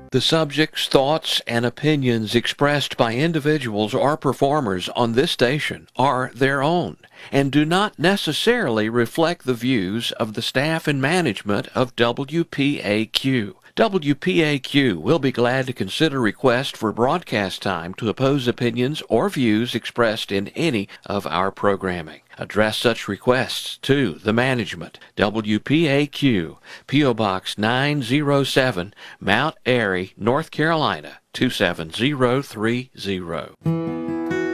The subjects, thoughts, and opinions expressed by individuals or performers on this station are their own and do not necessarily reflect the views of the staff and management of WPAQ. WPAQ will be glad to consider requests for broadcast time to oppose opinions or views expressed in any of our programming. Address such requests to the management. WPAQ, P.O. Box 907, Mount Airy, North Carolina, 27030.